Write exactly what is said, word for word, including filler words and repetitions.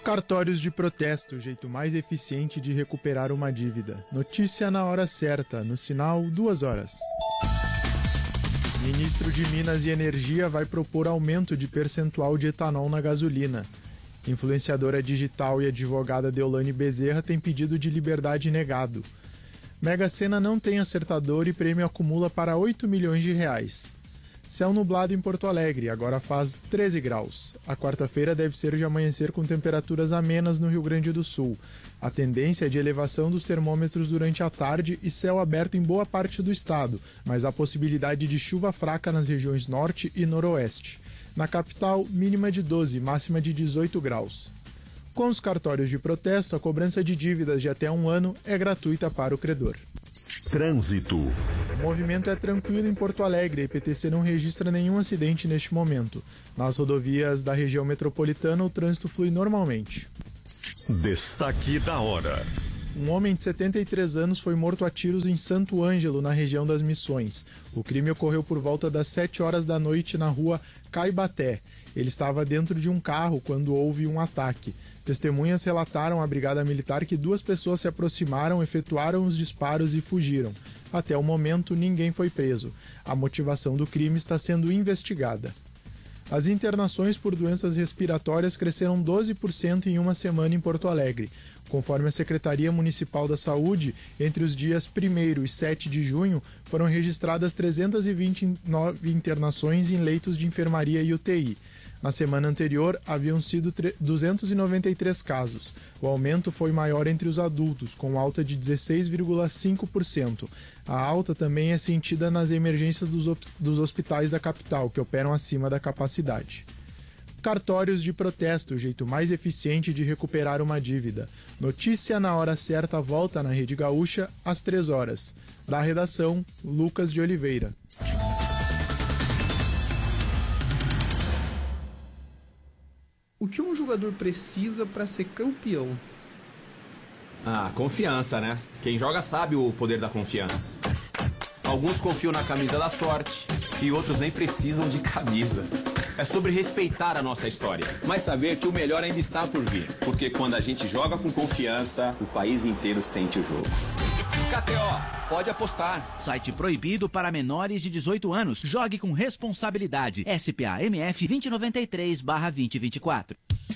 Cartórios de protesto, o jeito mais eficiente de recuperar uma dívida. Notícia na hora certa, no sinal duas horas. Ministro de Minas e Energia vai propor aumento de percentual de etanol na gasolina. Influenciadora digital e advogada Deolane Bezerra tem pedido de liberdade negado. Mega Sena não tem acertador e prêmio acumula para oito milhões de reais. Céu nublado em Porto Alegre, agora faz treze graus. A quarta-feira deve ser de amanhecer com temperaturas amenas no Rio Grande do Sul. A tendência é de elevação dos termômetros durante a tarde e céu aberto em boa parte do estado, mas há possibilidade de chuva fraca nas regiões norte e noroeste. Na capital, mínima de doze, máxima de dezoito graus. Com os cartórios de protesto, a cobrança de dívidas de até um ano é gratuita para o credor. Trânsito. O movimento é tranquilo em Porto Alegre. A I P T C não registra nenhum acidente neste momento. Nas rodovias da região metropolitana, o trânsito flui normalmente. Destaque da hora. Um homem de setenta e três anos foi morto a tiros em Santo Ângelo, na região das Missões. O crime ocorreu por volta das sete horas da noite na rua Caibaté. Ele estava dentro de um carro quando houve um ataque. Testemunhas relataram à Brigada Militar que duas pessoas se aproximaram, efetuaram os disparos e fugiram. Até o momento, ninguém foi preso. A motivação do crime está sendo investigada. As internações por doenças respiratórias cresceram doze por cento em uma semana em Porto Alegre. Conforme a Secretaria Municipal da Saúde, entre os dias primeiro e sete de junho, foram registradas trezentas e vinte e nove internações em leitos de enfermaria e U T I. Na semana anterior, haviam sido duzentos e noventa e três casos. O aumento foi maior entre os adultos, com alta de dezesseis vírgula cinco por cento. A alta também é sentida nas emergências dos, dos hospitais da capital, que operam acima da capacidade. Cartórios de protesto, o jeito mais eficiente de recuperar uma dívida. Notícia na hora certa volta na Rede Gaúcha, às três horas. Da redação, Lucas de Oliveira. O que um jogador precisa para ser campeão? Ah, confiança, né? Quem joga sabe o poder da confiança. Alguns confiam na camisa da sorte e outros nem precisam de camisa. É sobre respeitar a nossa história, mas saber que o melhor ainda está por vir. Porque quando a gente joga com confiança, o país inteiro sente o jogo. K T O, pode apostar. Site proibido para menores de dezoito anos. Jogue com responsabilidade. S P A M F vinte noventa e três barra vinte vinte e quatro.